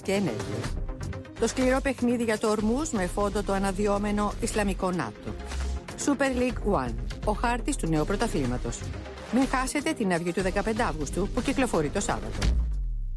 και ενέργεια. Το σκληρό παιχνίδι για το Ορμούζ με φόντο το αναδυόμενο Ισλαμικό ΝΑΤΟ. Super League One, ο χάρτης του νέου πρωταθλήματος. Μην χάσετε την αυγή του 15 Αύγουστου που κυκλοφορεί το Σάββατο.